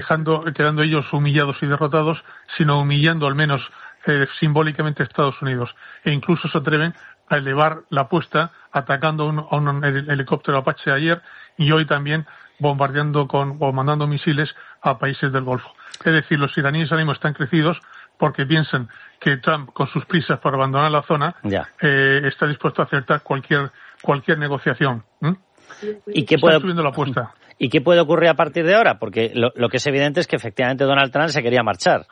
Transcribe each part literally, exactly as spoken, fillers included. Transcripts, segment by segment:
dejando, quedando ellos humillados y derrotados, sino humillando al menos eh, simbólicamente a Estados Unidos. E incluso se atreven a elevar la apuesta atacando un, a un helicóptero Apache ayer y hoy también bombardeando con, o mandando misiles a países del Golfo. Es decir, los iraníes ahora mismo están crecidos porque piensan que Trump, con sus prisas por abandonar la zona, eh, está dispuesto a aceptar cualquier cualquier negociación. ¿Mm? ¿Y qué puede, está subiendo la apuesta. ¿Y qué puede ocurrir a partir de ahora? Porque lo, lo que es evidente es que efectivamente Donald Trump se quería marchar.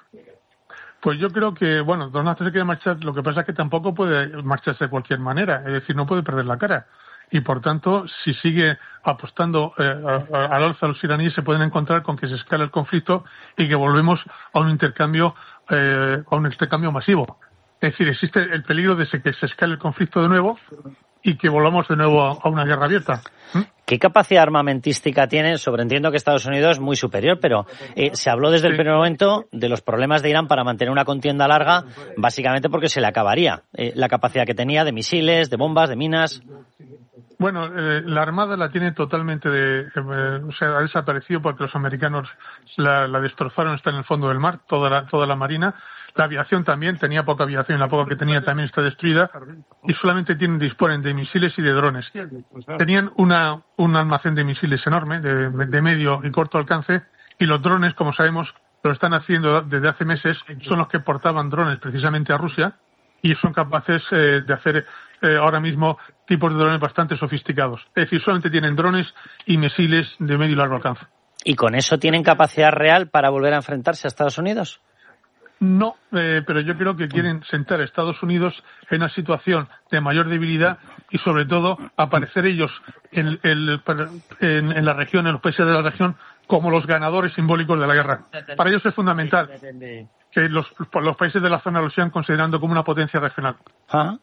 Pues yo creo que, bueno, Donald Trump se quiere marchar, lo que pasa es que tampoco puede marcharse de cualquier manera, es decir, no puede perder la cara. Y por tanto, si sigue apostando eh, a, a, al alza los iraníes, se pueden encontrar con que se escala el conflicto y que volvemos a un intercambio, eh, a un intercambio masivo. Es decir, existe el peligro de que se escale el conflicto de nuevo y que volvamos de nuevo a, a una guerra abierta. ¿Mm? ¿Qué capacidad armamentística tiene? Sobreentiendo que Estados Unidos es muy superior, pero eh, se habló desde sí. el primer momento de los problemas de Irán para mantener una contienda larga, básicamente porque se le acabaría eh, la capacidad que tenía de misiles, de bombas, de minas. Bueno, eh, la Armada la tiene totalmente de, eh, o sea, ha desaparecido porque los americanos la, la destrozaron, está en el fondo del mar, toda la, toda la marina. La aviación también, tenía poca aviación, la poca que tenía también está destruida y solamente tienen, disponen de misiles y de drones. Tenían una, un almacén de misiles enorme, de, de medio y corto alcance, y los drones, como sabemos, lo están haciendo desde hace meses, son los que portaban drones precisamente a Rusia y son capaces eh, de hacer eh, ahora mismo tipos de drones bastante sofisticados. Es decir, solamente tienen drones y misiles de medio y largo alcance. ¿Y con eso tienen capacidad real para volver a enfrentarse a Estados Unidos? No, eh, pero yo creo que quieren sentar a Estados Unidos en una situación de mayor debilidad y, sobre todo, aparecer ellos en, en, en, en la región, en los países de la región, como los ganadores simbólicos de la guerra. Para ellos es fundamental que los, los países de la zona lo sigan considerando como una potencia regional. Ah,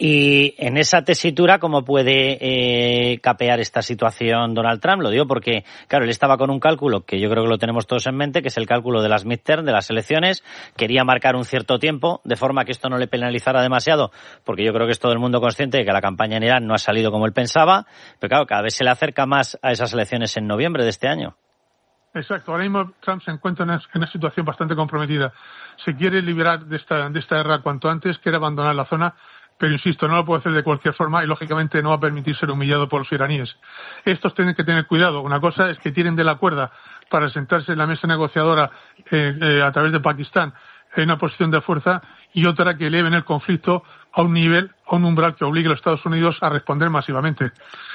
y en esa tesitura, ¿cómo puede eh, capear esta situación Donald Trump? Lo digo porque, claro, él estaba con un cálculo que yo creo que lo tenemos todos en mente, que es el cálculo de las midterm, de las elecciones. Quería marcar un cierto tiempo, de forma que esto no le penalizara demasiado, porque yo creo que es todo el mundo consciente de que la campaña en Irán no ha salido como él pensaba, pero claro, cada vez se le acerca más a esas elecciones en noviembre de este año. Exacto, ahora mismo Trump se encuentra en una situación bastante comprometida. Se quiere liberar de esta, de esta guerra cuanto antes, quiere abandonar la zona, pero insisto, no lo puede hacer de cualquier forma y lógicamente no va a permitir ser humillado por los iraníes. Estos tienen que tener cuidado. Una cosa es que tiren de la cuerda para sentarse en la mesa negociadora eh, eh, a través de Pakistán en una posición de fuerza y otra que eleven el conflicto a un nivel, a un umbral que obligue a los Estados Unidos a responder masivamente.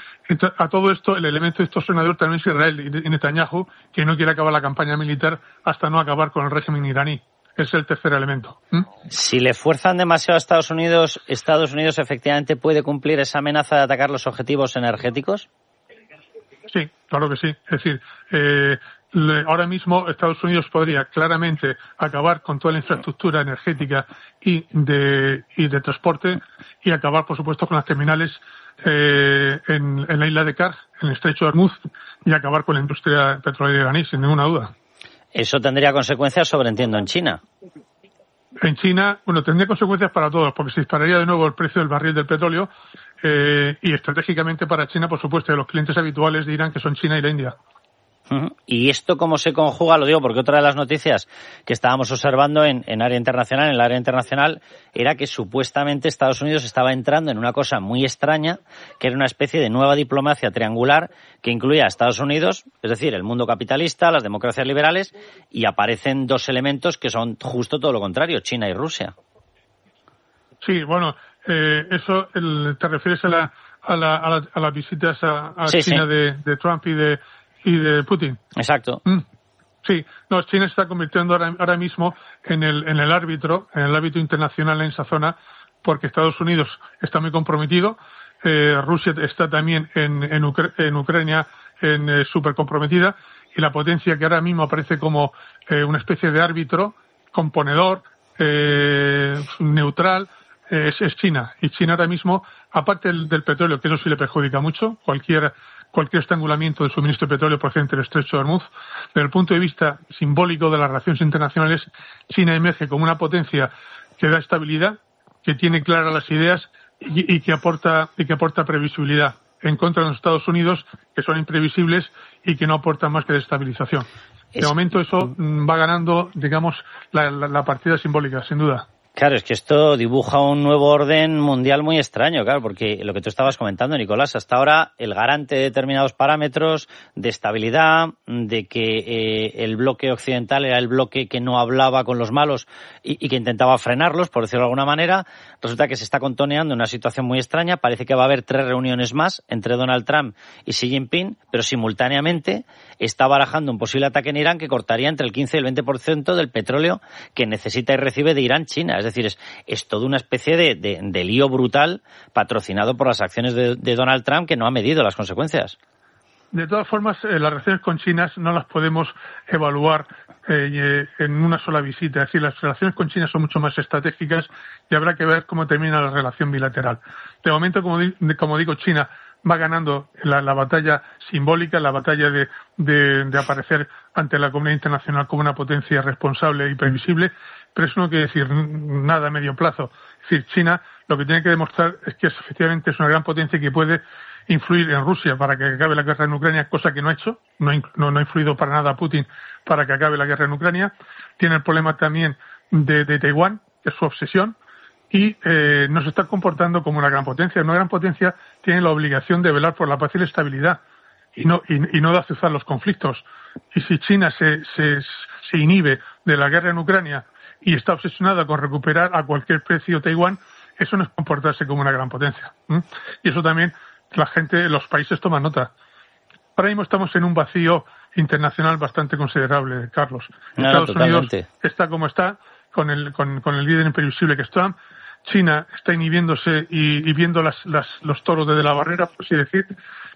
A todo esto, el elemento distorsionador también es Israel y Netanyahu, que no quiere acabar la campaña militar hasta no acabar con el régimen iraní. Es el tercer elemento. ¿Mm? Si le fuerzan demasiado a Estados Unidos, ¿Estados Unidos efectivamente puede cumplir esa amenaza de atacar los objetivos energéticos? Sí, claro que sí. Es decir, eh, ahora mismo Estados Unidos podría claramente acabar con toda la infraestructura energética y de, y de transporte y acabar, por supuesto, con las terminales Eh, en, en la isla de Kar, en el estrecho de Hormuz, y acabar con la industria petrolera iraní, sin ninguna duda. Eso tendría consecuencias, sobreentiendo, en China. En China, bueno, tendría consecuencias para todos, porque se dispararía de nuevo el precio del barril del petróleo eh, y estratégicamente para China, por supuesto, de los clientes habituales de Irán, que son China y la India. ¿Y esto cómo se conjuga? Lo digo porque otra de las noticias que estábamos observando en, en área internacional, en el área internacional, era que supuestamente Estados Unidos estaba entrando en una cosa muy extraña, que era una especie de nueva diplomacia triangular que incluía a Estados Unidos, es decir, el mundo capitalista, las democracias liberales, y aparecen dos elementos que son justo todo lo contrario, China y Rusia. Sí, bueno, eh, eso el, te refieres a la a la a, la, a las visitas a, a sí, China sí. De, de Trump y de y de Putin. Exacto. Mm. Sí, no, China está convirtiendo ahora, ahora mismo en el en el árbitro, en el árbitro internacional en esa zona, porque Estados Unidos está muy comprometido, eh, Rusia está también en en, Ucr- en Ucrania en eh, súper comprometida, y la potencia que ahora mismo aparece como eh, una especie de árbitro, componedor, eh, neutral, eh, es, es China. Y China ahora mismo, aparte del, del petróleo, que eso sí le perjudica mucho, cualquier cualquier estrangulamiento del suministro de petróleo procedente del estrecho de Hormuz, desde el punto de vista simbólico de las relaciones internacionales, China emerge como una potencia que da estabilidad, que tiene claras las ideas y, y que aporta y que aporta previsibilidad, en contra de los Estados Unidos, que son imprevisibles y que no aportan más que desestabilización. De es... momento eso va ganando, digamos, la, la, la partida simbólica, sin duda. Claro, es que esto dibuja un nuevo orden mundial muy extraño, claro, porque lo que tú estabas comentando, Nicolás, hasta ahora el garante de determinados parámetros de estabilidad, de que eh, el bloque occidental era el bloque que no hablaba con los malos y, y que intentaba frenarlos, por decirlo de alguna manera, resulta que se está contoneando una situación muy extraña. Parece que va a haber tres reuniones más entre Donald Trump y Xi Jinping, pero simultáneamente está barajando un posible ataque en Irán que cortaría entre el quince y el veinte por ciento del petróleo que necesita y recibe de Irán China. Es decir, es, es toda una especie de, de, de lío brutal patrocinado por las acciones de, de Donald Trump que no ha medido las consecuencias. De todas formas, eh, las relaciones con China no las podemos evaluar eh, en una sola visita. Es decir, las relaciones con China son mucho más estratégicas y habrá que ver cómo termina la relación bilateral. De momento, como, di, como digo, China va ganando la, la batalla simbólica, la batalla de, de, de aparecer ante la comunidad internacional como una potencia responsable y previsible, pero eso no quiere decir nada a medio plazo. Es decir, China lo que tiene que demostrar es que efectivamente es una gran potencia que puede influir en Rusia para que acabe la guerra en Ucrania, cosa que no ha hecho, no, no, no ha influido para nada a Putin para que acabe la guerra en Ucrania. Tiene el problema también de, de Taiwán, que es su obsesión, y eh, no se está comportando como una gran potencia. Una gran potencia tiene la obligación de velar por la paz y la estabilidad y no, y, y no de azuzar los conflictos. Y si China se, se, se inhibe de la guerra en Ucrania y está obsesionada con recuperar a cualquier precio Taiwán, eso no es comportarse como una gran potencia. ¿Mm? Y eso también la gente, los países toman nota. Ahora mismo estamos en un vacío internacional bastante considerable, Carlos. No, Estados no, Unidos está como está, con el, con, con el líder imprevisible que es Trump. China está inhibiéndose y, y viendo las, las, los toros desde la barrera, por así decir,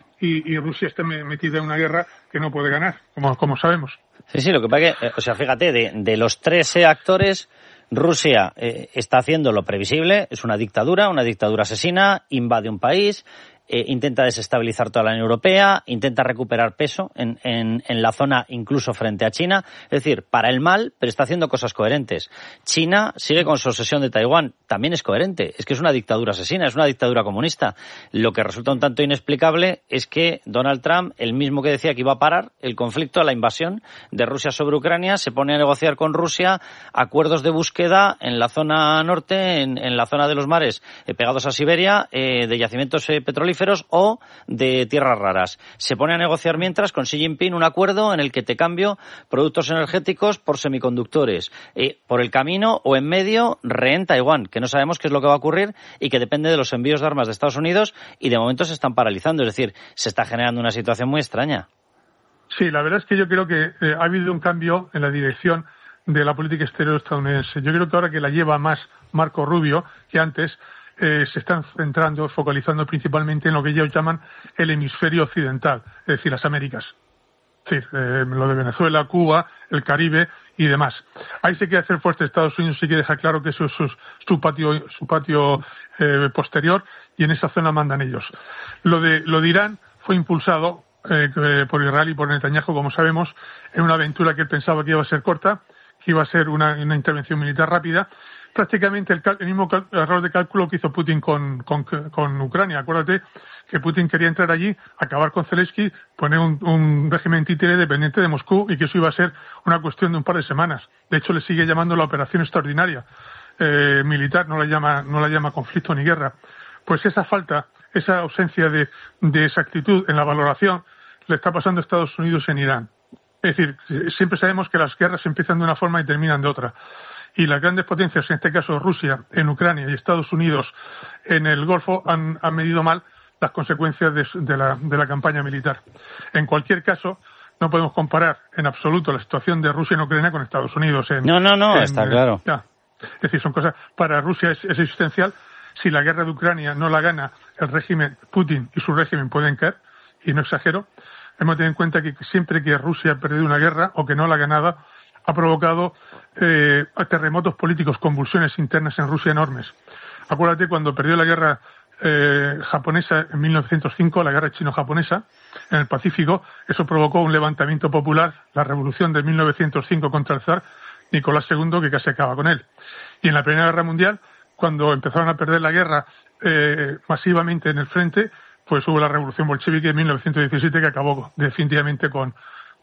y, y Rusia está metida en una guerra que no puede ganar, como, como sabemos. Sí, sí, lo que pasa es que, eh, o sea, fíjate, de, de los tres eh, actores, Rusia eh, está haciendo lo previsible, es una dictadura, una dictadura asesina, invade un país, eh, intenta desestabilizar toda la Unión Europea, intenta recuperar peso en, en, en la zona incluso frente a China, es decir, para el mal, pero está haciendo cosas coherentes. China sigue con su obsesión de Taiwán, también es coherente, es que es una dictadura asesina, es una dictadura comunista. Lo que resulta un tanto inexplicable es que Donald Trump, el mismo que decía que iba a parar el conflicto, la invasión de Rusia sobre Ucrania, se pone a negociar con Rusia acuerdos de búsqueda en la zona norte, en, en la zona de los mares eh, pegados a Siberia, eh, de yacimientos eh, petrolíferos o de tierras raras. Se pone a negociar mientras con Xi Jinping un acuerdo en el que te cambio productos energéticos por semiconductores. Eh, por el camino o en medio, rehén Taiwán, que no sabemos qué es lo que va a ocurrir y que depende de los envíos de armas de Estados Unidos y de momento se están paralizando. Es decir, se está generando una situación muy extraña. Sí, la verdad es que yo creo que eh, ha habido un cambio en la dirección de la política exterior estadounidense. Yo creo que ahora que la lleva más Marco Rubio que antes, eh, se están centrando, focalizando principalmente en lo que ellos llaman el hemisferio occidental, es decir, las Américas. Sí, eh, lo de Venezuela, Cuba, el Caribe y demás. Ahí se quiere hacer fuerte Estados Unidos, sí que deja claro que eso es su, su patio, su patio eh, posterior y en esa zona mandan ellos. Lo de, lo de Irán fue impulsado eh, por Israel y por Netanyahu, como sabemos, en una aventura que él pensaba que iba a ser corta, que iba a ser una, una intervención militar rápida. Prácticamente el, el mismo cal, error de cálculo que hizo Putin con, con, con Ucrania. Acuérdate que Putin quería entrar allí, acabar con Zelensky, poner un, un régimen títere dependiente de Moscú y que eso iba a ser una cuestión de un par de semanas. De hecho, le sigue llamando la operación extraordinaria eh, militar, no la llama, no la llama conflicto ni guerra. Pues esa falta, esa ausencia de, de exactitud en la valoración le está pasando a Estados Unidos en Irán. Es decir, siempre sabemos que las guerras empiezan de una forma y terminan de otra. Y las grandes potencias, en este caso Rusia, en Ucrania y Estados Unidos en el Golfo, han, han medido mal las consecuencias de, de, la, de la campaña militar. En cualquier caso, no podemos comparar en absoluto la situación de Rusia en Ucrania con Estados Unidos. En, no, no, no, en, está claro. Ya. Es decir, son cosas, para Rusia es, es existencial. Si la guerra de Ucrania no la gana el régimen, Putin y su régimen pueden caer, y no exagero. Hemos de tener en cuenta que siempre que Rusia ha perdido una guerra o que no la ha ganado, ha provocado eh, terremotos políticos, convulsiones internas en Rusia enormes. Acuérdate cuando perdió la guerra eh, japonesa en mil novecientos cinco, la guerra chino-japonesa, en el Pacífico, eso provocó un levantamiento popular, la revolución de mil novecientos cinco contra el zar Nicolás segundo, que casi acaba con él. Y en la Primera Guerra Mundial, cuando empezaron a perder la guerra eh, masivamente en el frente, pues hubo la revolución bolchevique en mil novecientos diecisiete que acabó definitivamente con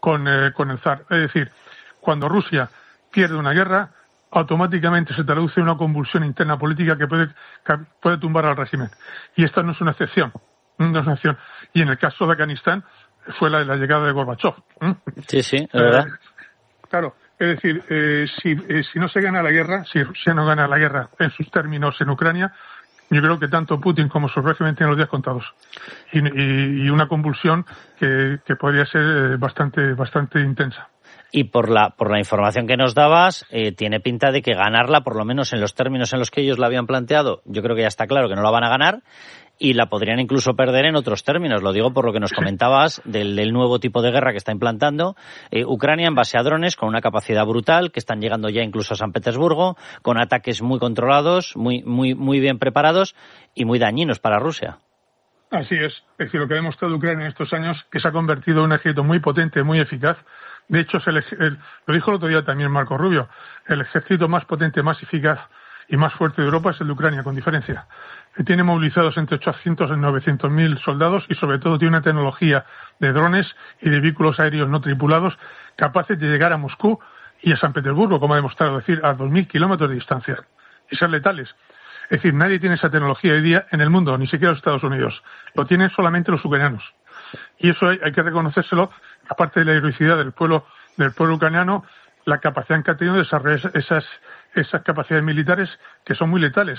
con, eh, con el zar. Es decir, cuando Rusia pierde una guerra, automáticamente se traduce en una convulsión interna política que puede, que puede tumbar al régimen. Y esta no es una excepción. No es una excepción. Y en el caso de Afganistán fue la, la llegada de Gorbachev. ¿Mm? Sí, sí, es verdad. Eh, claro, es decir, eh, si, eh, si no se gana la guerra, si Rusia no gana la guerra en sus términos en Ucrania, yo creo que tanto Putin como su régimen tienen los días contados. Y, y, y una convulsión que, que podría ser bastante, bastante intensa. Y por la por la información que nos dabas, eh, tiene pinta de que ganarla, por lo menos en los términos en los que ellos la habían planteado, yo creo que ya está claro que no la van a ganar y la podrían incluso perder en otros términos. Lo digo por lo que nos comentabas del, del nuevo tipo de guerra que está implantando eh, Ucrania en base a drones con una capacidad brutal, que están llegando ya incluso a San Petersburgo, con ataques muy controlados, muy muy muy bien preparados y muy dañinos para Rusia. Así es. Es decir, lo que ha demostrado Ucrania en estos años, que se ha convertido en un ejército muy potente, muy eficaz. De hecho, es el, el, lo dijo el otro día también Marco Rubio, el ejército más potente, más eficaz y más fuerte de Europa es el de Ucrania, con diferencia. Tiene movilizados entre ochocientos y novecientos mil soldados y, sobre todo, tiene una tecnología de drones y de vehículos aéreos no tripulados capaces de llegar a Moscú y a San Petersburgo, como ha demostrado, es decir, a dos mil kilómetros de distancia y ser letales. Es decir, nadie tiene esa tecnología hoy día en el mundo, ni siquiera los Estados Unidos. Lo tienen solamente los ucranianos. Y eso hay, hay que reconocérselo, aparte de la heroicidad del pueblo del pueblo ucraniano, la capacidad que ha tenido de desarrollar esas, esas capacidades militares que son muy letales.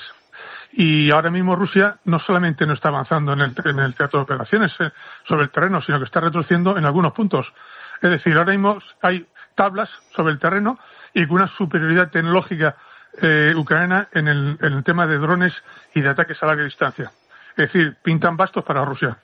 Y ahora mismo Rusia no solamente no está avanzando en el, en el teatro de operaciones eh, sobre el terreno, sino que está retrocediendo en algunos puntos. Es decir, ahora mismo hay tablas sobre el terreno y con una superioridad tecnológica eh, ucraniana en el, en el tema de drones y de ataques a larga distancia. Es decir, pintan bastos para Rusia.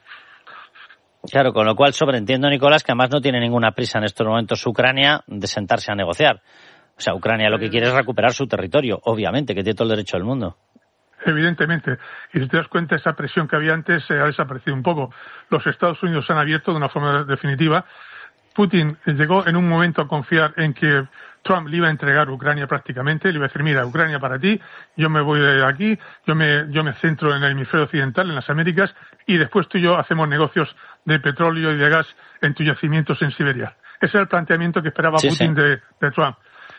Claro, con lo cual sobreentiendo, Nicolás, que además no tiene ninguna prisa en estos momentos Ucrania de sentarse a negociar. O sea, Ucrania lo que quiere es recuperar su territorio, obviamente, que tiene todo el derecho del mundo. Evidentemente. Y si te das cuenta, esa presión que había antes eh, ha desaparecido un poco. Los Estados Unidos se han abierto de una forma definitiva. Putin llegó en un momento a confiar en que Trump le iba a entregar Ucrania prácticamente, le iba a decir, mira, Ucrania para ti, yo me voy de aquí, yo me, yo me centro en el hemisferio occidental, en las Américas, y después tú y yo hacemos negocios de petróleo y de gas en tus yacimientos en Siberia. Ese era el planteamiento que esperaba sí, Putin sí. De, de Trump.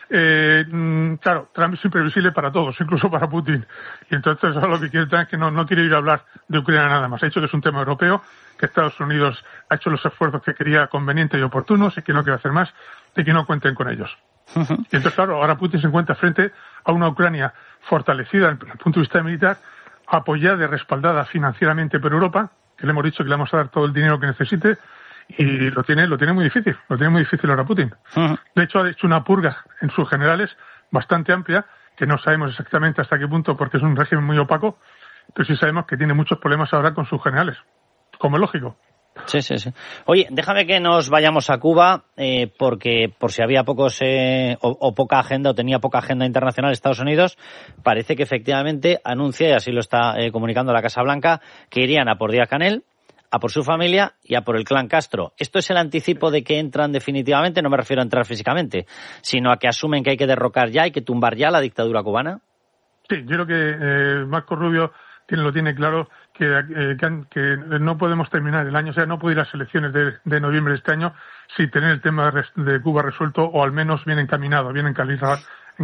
Eh, claro, Trump es imprevisible para todos, incluso para Putin. Y entonces eso lo que quiere Trump es que no, no quiere ir a hablar de Ucrania nada más. Ha dicho que es un tema europeo, que Estados Unidos ha hecho los esfuerzos que quería convenientes y oportunos y que no quiere hacer más y que no cuenten con ellos. Uh-huh. Y entonces, claro, ahora Putin se encuentra frente a una Ucrania fortalecida desde el punto de vista militar, apoyada y respaldada financieramente por Europa, que le hemos dicho que le vamos a dar todo el dinero que necesite, y lo tiene lo tiene muy difícil, lo tiene muy difícil ahora Putin. Uh-huh. De hecho, ha hecho una purga en sus generales bastante amplia, que no sabemos exactamente hasta qué punto, porque es un régimen muy opaco, pero sí sabemos que tiene muchos problemas ahora con sus generales, como es lógico. Sí, sí, sí. Oye, déjame que nos vayamos a Cuba, eh, porque por si había pocos eh, o, o poca agenda, o tenía poca agenda internacional Estados Unidos, parece que efectivamente anuncia, y así lo está eh, comunicando la Casa Blanca, que irían a por Díaz-Canel, a por su familia y a por el clan Castro. ¿Esto es el anticipo de que entran definitivamente? No me refiero a entrar físicamente, sino a que asumen que hay que derrocar ya, hay que tumbar ya la dictadura cubana. Sí, yo creo que eh, Marco Rubio tiene, lo tiene claro, que, eh, que, que no podemos terminar el año, o sea, no puede ir a las elecciones de, de noviembre de este año sin tener el tema de, de Cuba resuelto o al menos bien encaminado, bien, encalizado,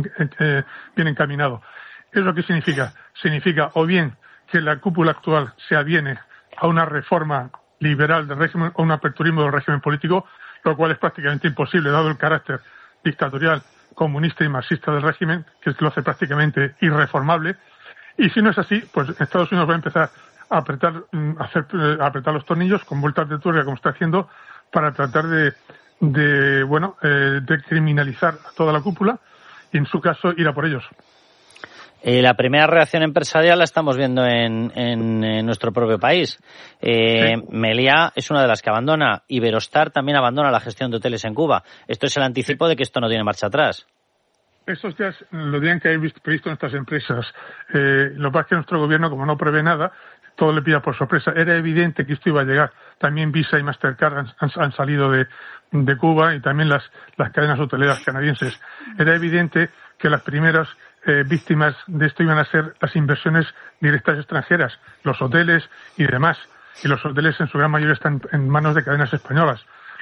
eh, bien encaminado. ¿Eso qué significa? Significa o bien que la cúpula actual se aviene a una reforma liberal del régimen o un aperturismo del régimen político, lo cual es prácticamente imposible dado el carácter dictatorial, comunista y marxista del régimen, que lo hace prácticamente irreformable. Y si no es así, pues Estados Unidos va a empezar a apretar, a hacer, a apretar los tornillos con vueltas de tuerca, como está haciendo, para tratar de, de bueno, eh, de criminalizar a toda la cúpula y, en su caso, ir a por ellos. Eh, la primera reacción empresarial la estamos viendo en, en, en nuestro propio país. Eh, sí. Meliá es una de las que abandona. Iberostar también abandona la gestión de hoteles en Cuba. Esto es el anticipo de que esto no tiene marcha atrás. Estos días lo tenían que haber previsto nuestras empresas. Eh, lo que pasa es que nuestro gobierno, como no prevé nada, todo le pilla por sorpresa. Era evidente que esto iba a llegar. También Visa y Mastercard han, han, han salido de, de Cuba y también las, las cadenas hoteleras canadienses. Era evidente que las primeras eh, víctimas de esto iban a ser las inversiones directas extranjeras, los hoteles y demás. Y los hoteles en su gran mayoría están en manos de cadenas españolas.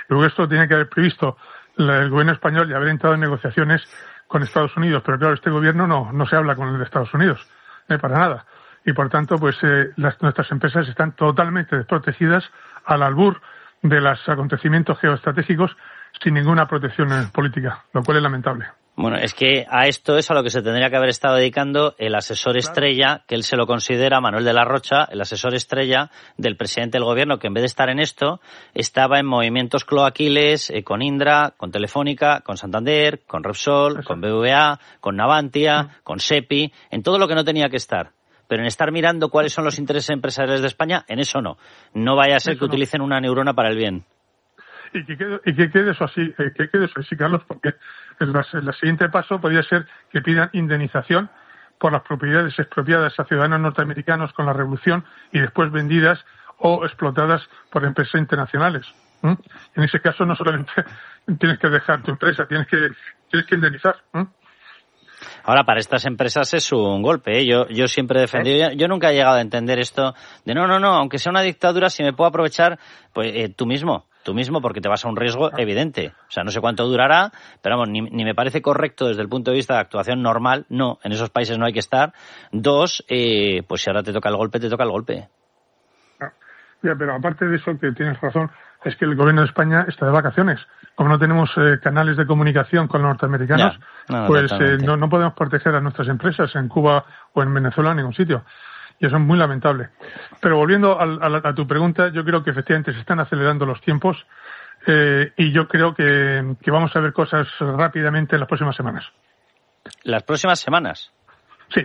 Luego esto tiene que haber previsto el gobierno español y haber entrado en negociaciones con Estados Unidos, pero claro, este gobierno no, no se habla con el de Estados Unidos, eh, para nada. Y por tanto, pues eh, las, nuestras empresas están totalmente desprotegidas al albur de los acontecimientos geoestratégicos sin ninguna protección eh, política, lo cual es lamentable. Bueno, es que a esto es a lo que se tendría que haber estado dedicando el asesor estrella, que él se lo considera, Manuel de la Rocha, el asesor estrella del presidente del gobierno, que en vez de estar en esto, estaba en movimientos cloaquiles eh, con Indra, con Telefónica, con Santander, con Repsol, Eso. con B B V A, con Navantia, sí. con SEPI, en todo lo que no tenía que estar. Pero en estar mirando cuáles son los intereses empresariales de España, en eso no. No vaya a ser eso que no. utilicen una neurona para el bien. Y que quede, y que quede eso así, eh, que quede eso así, Carlos, porque el, el siguiente paso podría ser que pidan indemnización por las propiedades expropiadas a ciudadanos norteamericanos con la revolución y después vendidas o explotadas por empresas internacionales. ¿Mm? En ese caso no solamente tienes que dejar tu empresa, tienes que tienes que indemnizar. ¿Mm? Ahora, para estas empresas es un golpe, ¿eh? Yo, yo siempre he defendido, yo, yo nunca he llegado a entender esto de no, no, no, aunque sea una dictadura, si me puedo aprovechar, pues eh, tú mismo. Tú mismo, porque te vas a un riesgo evidente. O sea, no sé cuánto durará, pero vamos, ni, ni me parece correcto desde el punto de vista de actuación normal. No, en esos países no hay que estar. Dos, eh, pues si ahora te toca el golpe, te toca el golpe. Ya, pero aparte de eso, que tienes razón, es que el gobierno de España está de vacaciones. Como no tenemos eh, canales de comunicación con los norteamericanos, ya, no, pues eh, no, no podemos proteger a nuestras empresas en Cuba o en Venezuela o en ningún sitio. Y eso es muy lamentable. Pero volviendo a, a, a tu pregunta, yo creo que efectivamente se están acelerando los tiempos eh, y yo creo que, que vamos a ver cosas rápidamente en las próximas semanas. ¿Las próximas semanas? Sí.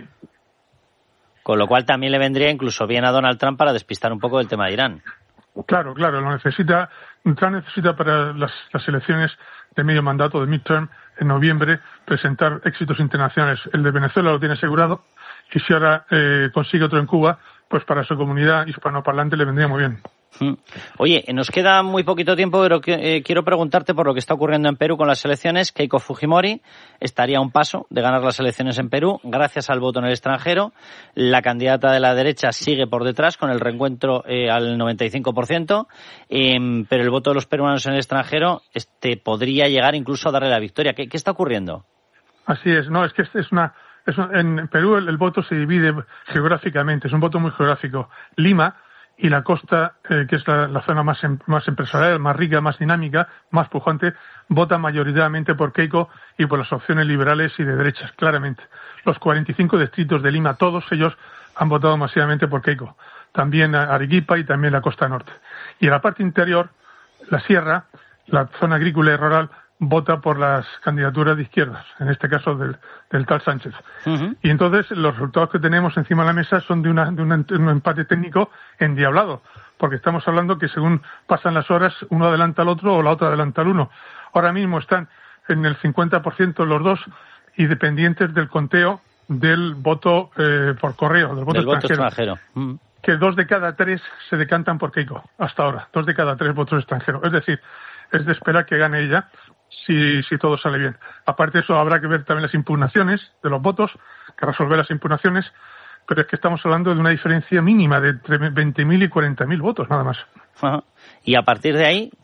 Con lo cual también le vendría incluso bien a Donald Trump para despistar un poco del tema de Irán. Claro, claro, lo necesita. Trump necesita para las, las elecciones de medio mandato, de midterm, en noviembre, presentar éxitos internacionales. El de Venezuela lo tiene asegurado. Y si ahora eh, consigue otro en Cuba, pues para su comunidad hispanoparlante le vendría muy bien. Oye, nos queda muy poquito tiempo, pero que, eh, quiero preguntarte por lo que está ocurriendo en Perú con las elecciones. Keiko Fujimori estaría a un paso de ganar las elecciones en Perú gracias al voto en el extranjero. La candidata de la derecha sigue por detrás con el reencuentro eh, al noventa y cinco por ciento, eh, pero el voto de los peruanos en el extranjero este podría llegar incluso a darle la victoria. ¿Qué, qué está ocurriendo? Así es, no, es que es una... Es un, en Perú el, el voto se divide geográficamente, es un voto muy geográfico. Lima y la costa, eh, que es la, la zona más, em, más empresarial, más rica, más dinámica, más pujante, vota mayoritariamente por Keiko y por las opciones liberales y de derechas, claramente. Los cuarenta y cinco distritos de Lima, todos ellos han votado masivamente por Keiko. También Arequipa y también la costa norte. Y en la parte interior, la sierra, la zona agrícola y rural, vota por las candidaturas de izquierdas, en este caso del, del tal Sánchez. Uh-huh. Y entonces los resultados que tenemos encima de la mesa son de, una, de una, un empate técnico endiablado, porque estamos hablando que según pasan las horas, uno adelanta al otro o la otra adelanta al uno. Ahora mismo están en el cincuenta por ciento los dos y dependientes del conteo del voto eh, por correo, del voto del extranjero. Voto extranjero. Uh-huh. Que dos de cada tres se decantan por Keiko, hasta ahora. Dos de cada tres votos extranjeros. Es decir, es de esperar que gane ella, si, si todo sale bien. Aparte de eso, habrá que ver también las impugnaciones de los votos, que resolver las impugnaciones, pero es que estamos hablando de una diferencia mínima de entre veinte mil y cuarenta mil votos, nada más. Ajá. ¿Y a partir de ahí?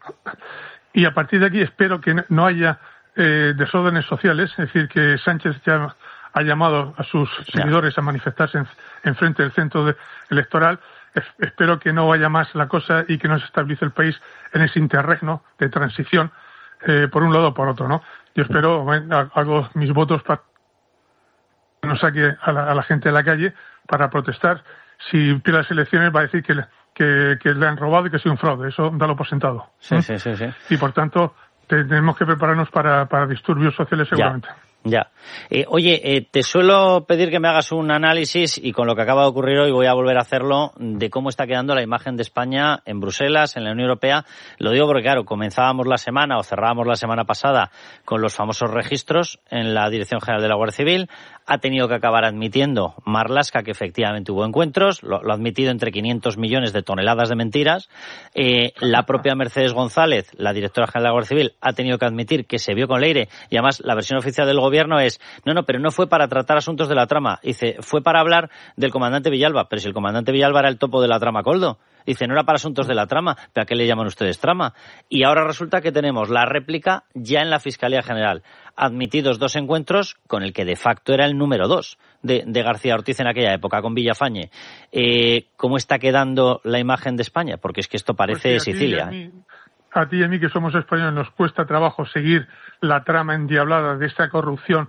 Y a partir de aquí espero que no haya eh, desórdenes sociales, es decir, que Sánchez ya ha llamado a sus seguidores a manifestarse en, en frente del centro de, electoral. Es, espero que no vaya más la cosa y que no se estabilice el país en ese interregno de transición eh, por un lado o por otro, ¿no? Yo espero, bueno, hago mis votos para que no saque a la, a la gente de la calle para protestar. Si pierde las elecciones va a decir que, que, que le han robado y que ha sido un fraude. Eso dalo por sentado. Sí, ¿sí? Sí, sí, sí. Y por tanto tenemos que prepararnos para, para disturbios sociales seguramente. Ya. Ya. Eh, oye, eh, te suelo pedir que me hagas un análisis, y con lo que acaba de ocurrir hoy voy a volver a hacerlo, de cómo está quedando la imagen de España en Bruselas, en la Unión Europea. Lo digo porque, claro, comenzábamos la semana o cerrábamos la semana pasada con los famosos registros en la Dirección General de la Guardia Civil. Ha tenido que acabar admitiendo Marlaska que efectivamente hubo encuentros, lo, lo ha admitido entre quinientos millones de toneladas de mentiras. Eh, la propia Mercedes González, la directora general de la Guardia Civil, ha tenido que admitir que se vio con Leire, y además la versión oficial del gobierno gobierno es, no, no, pero no fue para tratar asuntos de la trama. Dice, fue para hablar del comandante Villalba. Pero si el comandante Villalba era el topo de la trama Coldo. Dice, no era para asuntos de la trama, ¿pero a qué le llaman ustedes trama? Y ahora resulta que tenemos la réplica ya en la Fiscalía General. Admitidos dos encuentros con el que de facto era el número dos de, de García Ortiz en aquella época, con Villafañe. Eh, ¿Cómo está quedando la imagen de España? Porque es que esto parece pues sí, Sicilia. A ti, ¿eh? a ti y a mí, que somos españoles, nos cuesta trabajo seguir la trama endiablada de esta corrupción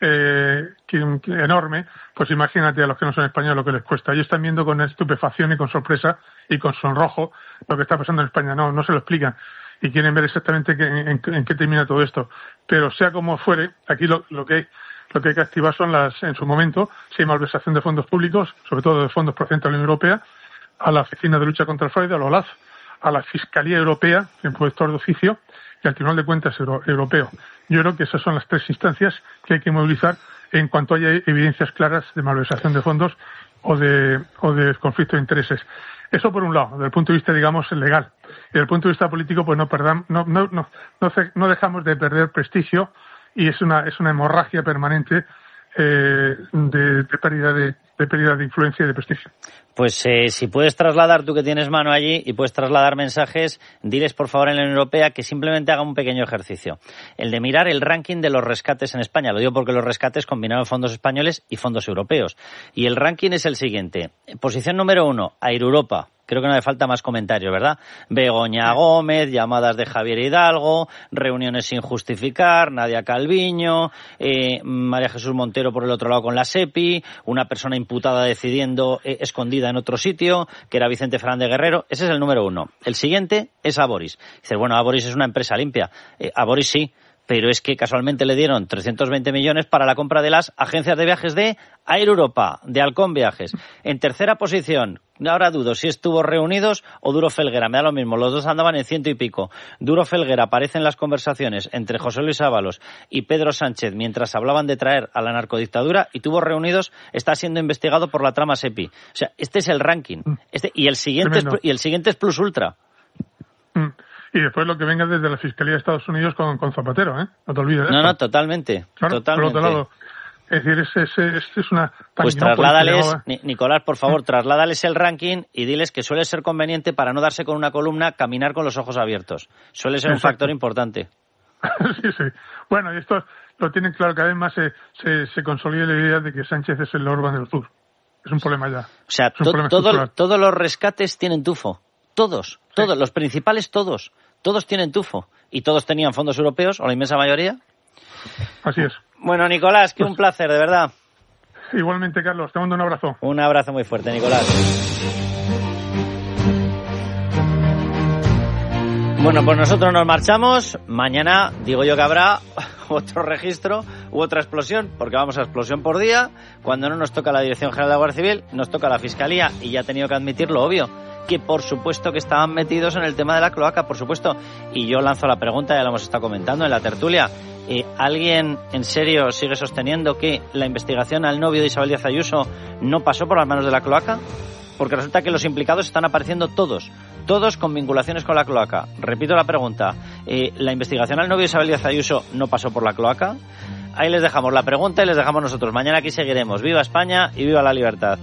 eh, que, que enorme. Pues imagínate a los que no son españoles lo que les cuesta. Ellos están viendo con estupefacción y con sorpresa y con sonrojo lo que está pasando en España. No, no se lo explican y quieren ver exactamente qué, en, en, en qué termina todo esto. Pero sea como fuere, aquí lo, lo que hay, lo que hay que activar son las, en su momento, si hay malversación de fondos públicos, sobre todo de fondos procedentes de la Unión Europea, a la Oficina de Lucha contra el Fraude, a la OLAF, a la Fiscalía Europea, el Protector de Oficio, y al Tribunal de Cuentas Euro, Europeo. Yo creo que esas son las tres instancias que hay que movilizar en cuanto haya evidencias claras de malversación de fondos o de, o de conflicto de intereses. Eso por un lado, desde el punto de vista, digamos, legal. Y desde el punto de vista político, pues no perdamos, no, no, no, no, no dejamos de perder prestigio, y es una, es una hemorragia permanente eh, de, de pérdida de, de pérdida de influencia y de prestigio. Pues eh, si puedes trasladar, tú que tienes mano allí, y puedes trasladar mensajes, diles por favor en la Unión Europea que simplemente haga un pequeño ejercicio. El de mirar el ranking de los rescates en España. Lo digo porque los rescates combinaron fondos españoles y fondos europeos. Y el ranking es el siguiente. Posición número uno, Air Europa. Creo que no hace falta más comentarios, ¿verdad? Begoña Gómez, llamadas de Javier Hidalgo, reuniones sin justificar, Nadia Calviño, eh, María Jesús Montero por el otro lado con la SEPI, una persona imputada decidiendo eh, escondida en otro sitio, que era Vicente Fernández Guerrero. Ese es el número uno. El siguiente es Aboris. Dice, bueno, Aboris es una empresa limpia. Eh, Aboris sí, pero es que casualmente le dieron trescientos veinte millones para la compra de las agencias de viajes de Air Europa, de Halcón Viajes. En tercera posición, ahora dudo si estuvo Reunidos o Duro Felguera, me da lo mismo, los dos andaban en ciento y pico. Duro Felguera aparece en las conversaciones entre José Luis Ábalos y Pedro Sánchez mientras hablaban de traer a la narcodictadura, y Tubos Reunidos está siendo investigado por la trama SEPI. O sea, este es el ranking. Este, y el siguiente es, y el siguiente es Plus Ultra. Mm. Y después lo que venga desde la Fiscalía de Estados Unidos con, con Zapatero, ¿eh? No te olvides de No, esto. no, totalmente. Claro, totalmente. por otro lado. Es decir, es, es, es, es una... Pues trasládales, Nicolás, por favor, trasládales el ranking y diles que suele ser conveniente, para no darse con una columna, caminar con los ojos abiertos. Suele ser Exacto. un factor importante. Sí, sí. Bueno, y esto lo tienen claro, cada vez más se, se, se consolida la idea de que Sánchez es el Orbán del Sur. Es un problema ya. O sea, to, todo, todos los rescates tienen tufo. Todos, todos, sí. Los principales todos. Todos tienen tufo. Y todos tenían fondos europeos, o la inmensa mayoría. Así es. Bueno, Nicolás, que pues, un placer, de verdad. Igualmente, Carlos, te mando un abrazo. Un abrazo muy fuerte, Nicolás. Bueno, pues nosotros nos marchamos. Mañana, digo yo que habrá otro registro u otra explosión, porque vamos a explosión por día. Cuando no nos toca la Dirección General de la Guardia Civil, nos toca la Fiscalía, y ya ha tenido que admitir lo obvio, que por supuesto que estaban metidos en el tema de la cloaca, por supuesto. Y yo lanzo la pregunta, ya lo hemos estado comentando en la tertulia. Eh, ¿Alguien en serio sigue sosteniendo que la investigación al novio de Isabel Díaz Ayuso no pasó por las manos de la cloaca? Porque resulta que los implicados están apareciendo todos, todos con vinculaciones con la cloaca. Repito la pregunta, eh, ¿la investigación al novio de Isabel Díaz Ayuso no pasó por la cloaca? Ahí les dejamos la pregunta y les dejamos nosotros. Mañana aquí seguiremos. ¡Viva España y viva la libertad!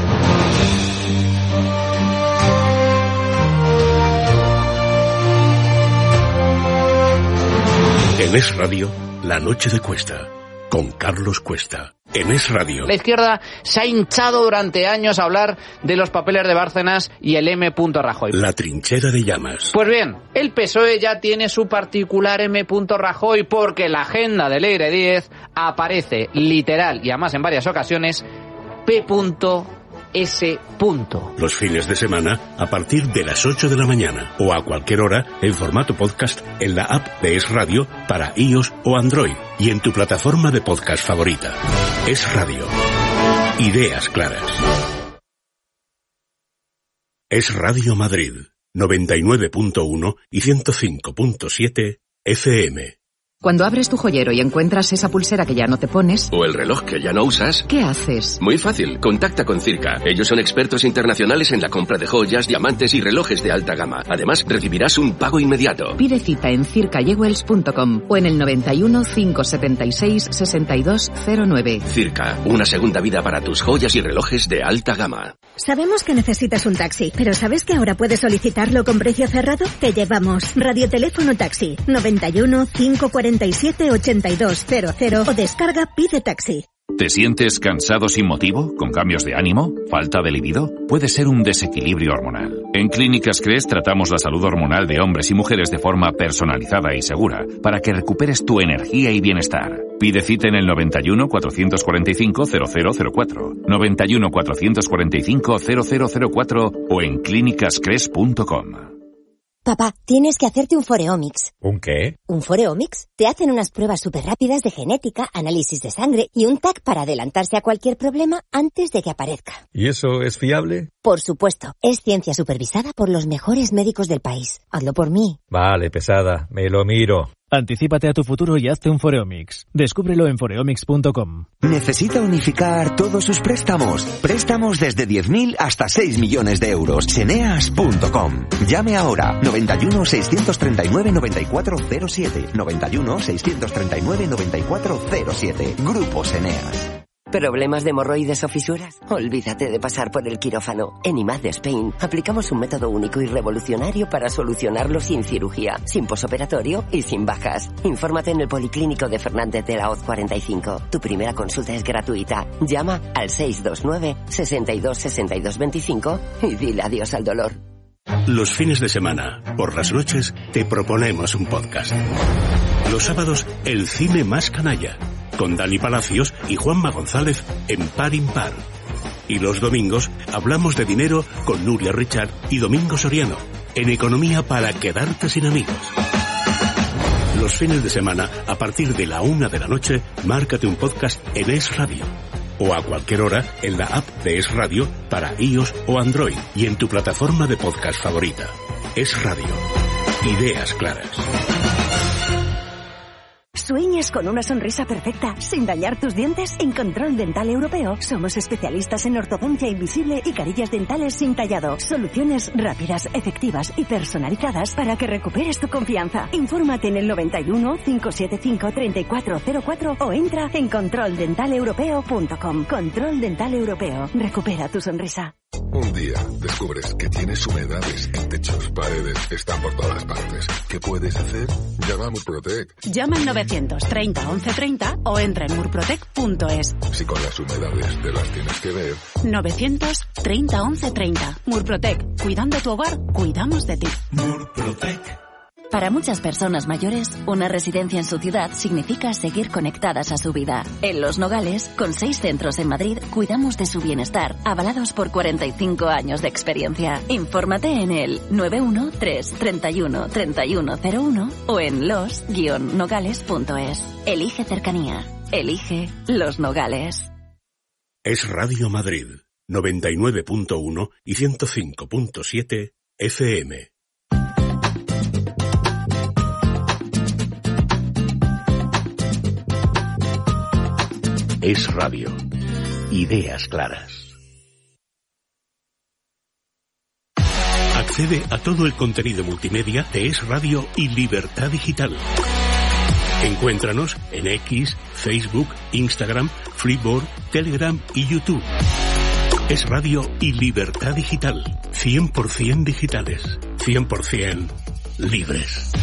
En Es Radio, La Noche de Cuesta, con Carlos Cuesta. En Es Radio. La izquierda se ha hinchado durante años a hablar de los papeles de Bárcenas y el M. Rajoy. La trinchera de llamas. Pues bien, el P S O E ya tiene su particular M. Rajoy, porque la agenda de Leire Díez aparece literal, y además en varias ocasiones, P. S. Los fines de semana a partir de las ocho de la mañana o a cualquier hora en formato podcast en la app de Es Radio para iOS o Android y en tu plataforma de podcast favorita. Es Radio. Ideas claras. Es Radio Madrid, noventa y nueve punto uno y ciento cinco punto siete F M. Cuando abres tu joyero y encuentras esa pulsera que ya no te pones... O el reloj que ya no usas... ¿Qué haces? Muy fácil, contacta con Circa. Ellos son expertos internacionales en la compra de joyas, diamantes y relojes de alta gama. Además, recibirás un pago inmediato. Pide cita en circa jewels punto com o en el noventa y uno, cinco setenta y seis, sesenta y dos cero nueve. Circa, una segunda vida para tus joyas y relojes de alta gama. Sabemos que necesitas un taxi, pero ¿sabes que ahora puedes solicitarlo con precio cerrado? Te llevamos Radioteléfono Taxi noventa y uno, cinco cuarenta y siete, ochenta y dos cero cero o descarga Pide Taxi. ¿Te sientes cansado sin motivo? ¿Con cambios de ánimo? ¿Falta de libido? Puede ser un desequilibrio hormonal. En Clínicas Cres tratamos la salud hormonal de hombres y mujeres de forma personalizada y segura para que recuperes tu energía y bienestar. Pide cita en el noventa y uno, cuatrocientos cuarenta y cinco, cero cero cero cuatro, noventa y uno, cuatrocientos cuarenta y cinco, cero cero cero cuatro o en clínicas cres punto com. Papá, tienes que hacerte un Foreomics. ¿Un qué? ¿Un Foreomics? Te hacen unas pruebas súper rápidas de genética, análisis de sangre y un T A C para adelantarse a cualquier problema antes de que aparezca. ¿Y eso es fiable? Por supuesto. Es ciencia supervisada por los mejores médicos del país. Hazlo por mí. Vale, pesada. Me lo miro. Anticípate a tu futuro y hazte un Foreomics. Descúbrelo en foreomics punto com. ¿Necesita unificar todos sus préstamos? Préstamos desde diez mil hasta seis millones de euros. Seneas punto com. Llame ahora. noventa y uno, seiscientos treinta y nueve, noventa y cuatro cero siete. noventa y uno, seiscientos treinta y nueve, noventa y cuatro cero siete. Grupo Seneas. ¿Problemas de hemorroides o fisuras? Olvídate de pasar por el quirófano. En I M A D de Spain aplicamos un método único y revolucionario para solucionarlo sin cirugía, sin posoperatorio y sin bajas. Infórmate en el Policlínico de Fernández de la Hoz cuarenta y cinco. Tu primera consulta es gratuita. Llama al seis dos nueve, sesenta y dos, sesenta y dos veinticinco y dile adiós al dolor. Los fines de semana, por las noches, te proponemos un podcast. Los sábados, el cine más canalla, con Dani Palacios y Juanma González en Par Impar. Y los domingos, hablamos de dinero con Nuria Richard y Domingo Soriano, en Economía para quedarte sin amigos. Los fines de semana, a partir de la una de la noche, márcate un podcast en Es Radio. O a cualquier hora en la app de Es Radio para iOS o Android y en tu plataforma de podcast favorita. Es Radio. Ideas claras. ¿Sueñas con una sonrisa perfecta sin dañar tus dientes? En Control Dental Europeo somos especialistas en ortodoncia invisible y carillas dentales sin tallado. Soluciones rápidas, efectivas y personalizadas para que recuperes tu confianza. Infórmate en el noventa y uno, cinco siete cinco, treinta y cuatro cero cuatro o entra en control dental europeo punto com. Control Dental Europeo. Recupera tu sonrisa. Un día descubres que tienes humedades en techos, paredes, están por todas partes. ¿Qué puedes hacer? Llama a Murprotec. Llama al novecientos treinta, once treinta o entra en murprotec punto es. Si con las humedades te las tienes que ver. novecientos treinta, once treinta. Murprotec. Cuidando tu hogar, cuidamos de ti. Murprotec. Para muchas personas mayores, una residencia en su ciudad significa seguir conectadas a su vida. En Los Nogales, con seis centros en Madrid, cuidamos de su bienestar, avalados por cuarenta y cinco años de experiencia. Infórmate en el nueve uno tres, treinta y uno, treinta y uno cero uno o en los guion nogales punto es. Elige cercanía. Elige Los Nogales. Es Radio Madrid, noventa y nueve punto uno y ciento cinco punto siete F M. Es Radio. Ideas claras. Accede a todo el contenido multimedia de Es Radio y Libertad Digital. Encuéntranos en X, Facebook, Instagram, Flipboard, Telegram y YouTube. Es Radio y Libertad Digital. cien por ciento digitales. cien por ciento libres.